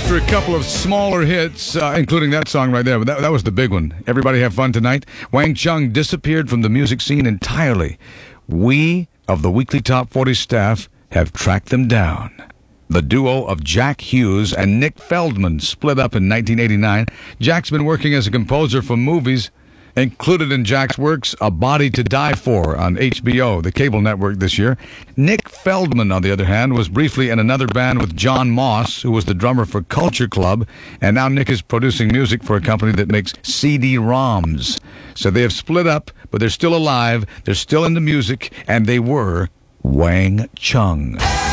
after a couple of smaller hits, including that song right there, but that was the big one. Everybody have fun tonight? Wang Chung disappeared from the music scene entirely. We of the Weekly Top 40 staff have tracked them down. The duo of Jack Hughes and Nick Feldman split up in 1989. Jack's been working as a composer for movies. Included in Jack's works, A Body to Die For on HBO, the cable network this year. Nick Feldman, on the other hand, was briefly in another band with John Moss, who was the drummer for Culture Club, and now Nick is producing music for a company that makes CD-ROMs. So they have split up, but they're still alive, they're still into music, and they were Wang Chung.